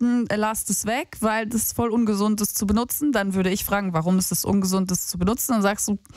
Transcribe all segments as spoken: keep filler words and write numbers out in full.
hm, er lasst es weg, weil das voll ungesund ist zu benutzen. Dann würde ich fragen, warum ist es ungesund, das zu benutzen? Dann sagst du,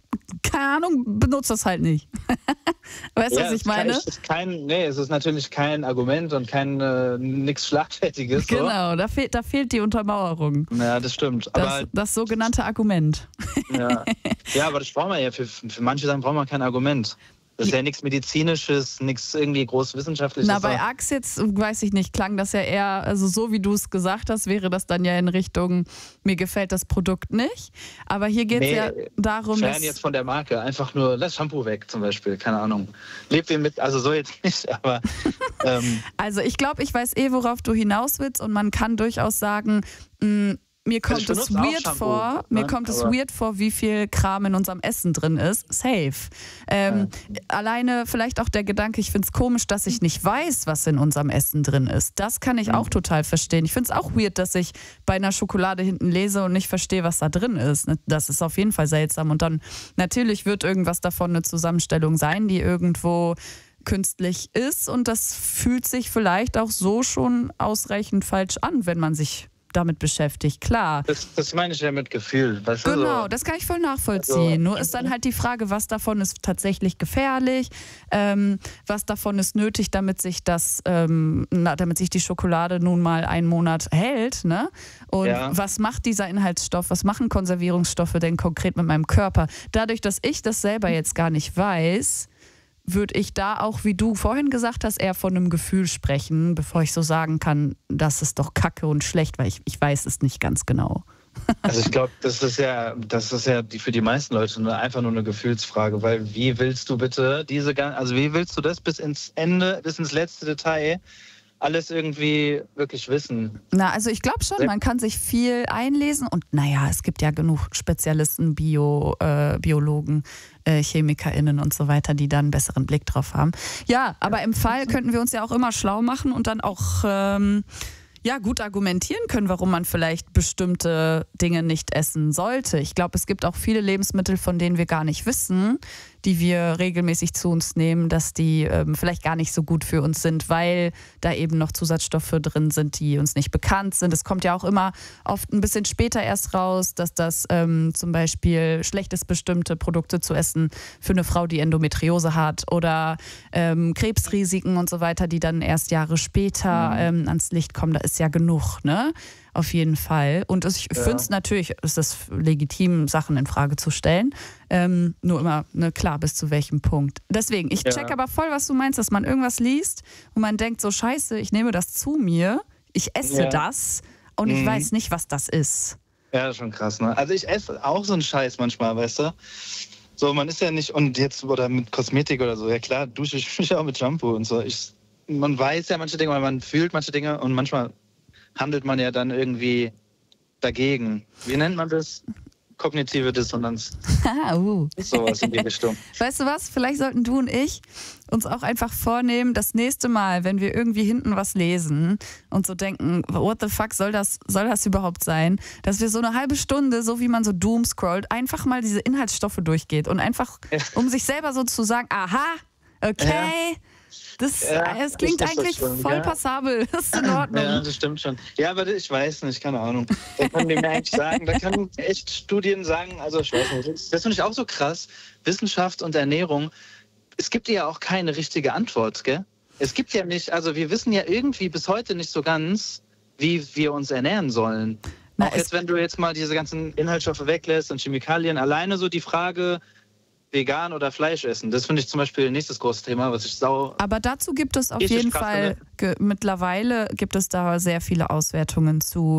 keine Ahnung, benutzt das halt nicht. Weißt du, ja, was ich meine? Es ist kein, nee, es ist natürlich kein Argument und kein äh, nichts Schlagfertiges. So. Genau, da, fehl, da fehlt die Untermauerung. Ja, das stimmt. Das, aber, das sogenannte Argument. Ja. ja, aber das braucht man ja. Für, für manche Sachen braucht man kein Argument. Das ist ja nichts Medizinisches, nichts irgendwie groß Wissenschaftliches. Na, bei Axe jetzt, weiß ich nicht, klang das ja eher, also so wie du es gesagt hast, wäre das dann ja in Richtung, mir gefällt das Produkt nicht. Aber hier geht es nee, ja darum, fern dass... jetzt von der Marke, einfach nur das Shampoo weg zum Beispiel, keine Ahnung. Lebt ihr mit, also so jetzt nicht, aber... Ähm, also ich glaube, ich weiß eh, worauf du hinaus willst und man kann durchaus sagen, mh, mir kommt es weird vor, mir ne? kommt es Aber weird vor, wie viel Kram in unserem Essen drin ist. Safe. Ähm, ja. Alleine vielleicht auch der Gedanke, ich finde es komisch, dass ich nicht weiß, was in unserem Essen drin ist. Das kann ich mhm. auch total verstehen. Ich finde es auch weird, dass ich bei einer Schokolade hinten lese und nicht verstehe, was da drin ist. Das ist auf jeden Fall seltsam. Und dann natürlich wird irgendwas davon eine Zusammenstellung sein, die irgendwo künstlich ist. Und das fühlt sich vielleicht auch so schon ausreichend falsch an, wenn man sich damit beschäftigt, klar. Das, das meine ich ja mit Gefühl. Weißt du, genau, so. Das kann ich voll nachvollziehen. Also, Nur ist dann halt die Frage, was davon ist tatsächlich gefährlich, ähm, was davon ist nötig, damit sich das, ähm, na, damit sich die Schokolade nun mal einen Monat hält, ne? Und ja. was macht dieser Inhaltsstoff, was machen Konservierungsstoffe denn konkret mit meinem Körper? Dadurch, dass ich das selber jetzt gar nicht weiß, würde ich da auch, wie du vorhin gesagt hast, eher von einem Gefühl sprechen, bevor ich so sagen kann, das ist doch kacke und schlecht, weil ich, ich weiß es nicht ganz genau. Also ich glaube, das ist ja, das ist ja die, für die meisten Leute nur, einfach nur eine Gefühlsfrage, weil wie willst du bitte diese, also wie willst du das bis ins Ende, bis ins letzte Detail alles irgendwie wirklich wissen? Na, also ich glaube schon, man kann sich viel einlesen und naja, es gibt ja genug Spezialisten, Bio, äh, Biologen, äh, ChemikerInnen und so weiter, die da einen besseren Blick drauf haben. Ja, aber im Fall könnten wir uns ja auch immer schlau machen und dann auch ähm, ja, gut argumentieren können, warum man vielleicht bestimmte Dinge nicht essen sollte. Ich glaube, es gibt auch viele Lebensmittel, von denen wir gar nicht wissen, die wir regelmäßig zu uns nehmen, dass die ähm, vielleicht gar nicht so gut für uns sind, weil da eben noch Zusatzstoffe drin sind, die uns nicht bekannt sind. Es kommt ja auch immer oft ein bisschen später erst raus, dass das ähm, zum Beispiel schlecht ist, bestimmte Produkte zu essen für eine Frau, die Endometriose hat oder ähm, Krebsrisiken und so weiter, die dann erst Jahre später mhm. ähm, ans Licht kommen. Da ist ja genug, ne? Auf jeden Fall. Und ich ja. finde es natürlich, ist es legitim, Sachen in Frage zu stellen. Ähm, nur immer ne, klar, bis zu welchem Punkt. Deswegen, ich check ja. aber voll, was du meinst, dass man irgendwas liest und man denkt so, scheiße, ich nehme das zu mir, ich esse ja. das und mhm. ich weiß nicht, was das ist. Ja, das ist schon krass, ne? Also ich esse auch so einen Scheiß manchmal, weißt du? So, man ist ja nicht, und jetzt, oder mit Kosmetik oder so, ja klar, dusche ich mich auch mit Shampoo und so. Ich, man weiß ja manche Dinge, weil man fühlt manche Dinge und manchmal handelt man ja dann irgendwie dagegen. Wie nennt man das? Kognitive Dissonanz. uh. Sowas in die Richtung. Weißt du was? Vielleicht sollten du und ich uns auch einfach vornehmen, das nächste Mal, wenn wir irgendwie hinten was lesen und so denken, what the fuck soll das, soll das überhaupt sein, dass wir so eine halbe Stunde, so wie man so Doom scrollt, einfach mal diese Inhaltsstoffe durchgeht und einfach, ja. um sich selber so zu sagen, aha, okay, ja. Das, ja, das klingt das eigentlich schon, voll ja. passabel. Das ist in Ordnung. Ja, das stimmt schon. Ja, aber ich weiß nicht, keine Ahnung. Da kann mir eigentlich sagen, da kann echt Studien sagen, also ich weiß nicht. Das finde ich auch so krass. Wissenschaft und Ernährung, es gibt ja auch keine richtige Antwort, gell? Es gibt ja nicht, also wir wissen ja irgendwie bis heute nicht so ganz, wie wir uns ernähren sollen. Na, auch jetzt, wenn du jetzt mal diese ganzen Inhaltsstoffe weglässt und Chemikalien, alleine so die Frage, vegan oder Fleisch essen. Das finde ich zum Beispiel nächstes großes Thema, was ich sau... Aber dazu gibt es auf jeden Fall, ge- mittlerweile gibt es da sehr viele Auswertungen zu.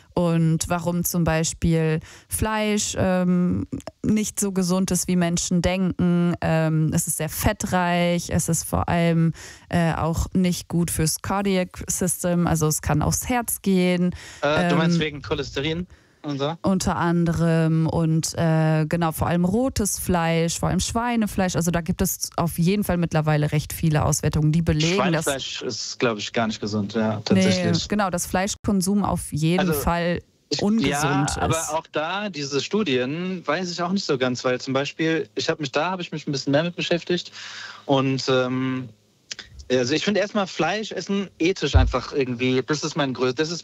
Und warum zum Beispiel Fleisch ähm, nicht so gesund ist, wie Menschen denken. Ähm, es ist sehr fettreich, es ist vor allem äh, auch nicht gut fürs Cardiac System, also es kann aufs Herz gehen. Äh, du meinst ähm, wegen Cholesterin? So. Unter anderem und äh, genau, vor allem rotes Fleisch, vor allem Schweinefleisch. Also da gibt es auf jeden Fall mittlerweile recht viele Auswertungen, die belegen, Schweinefleisch dass... ist, glaube ich, gar nicht gesund, ja, tatsächlich. Nee, genau, dass Fleischkonsum auf jeden also, Fall ungesund ja, ist. Aber auch da, diese Studien, weiß ich auch nicht so ganz, weil zum Beispiel, ich habe mich da, habe ich mich ein bisschen mehr mit beschäftigt und ähm, also ich finde erstmal Fleisch essen ethisch einfach irgendwie, das ist mein größtes, das ist